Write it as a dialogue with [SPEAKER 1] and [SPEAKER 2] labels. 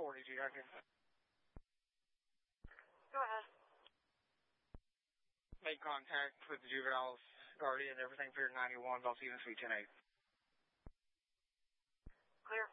[SPEAKER 1] 40, G. I can...
[SPEAKER 2] Go ahead.
[SPEAKER 1] Make contact with the juvenile's guardian, everything for 91, Valsina Suite 10-8.
[SPEAKER 2] Clear.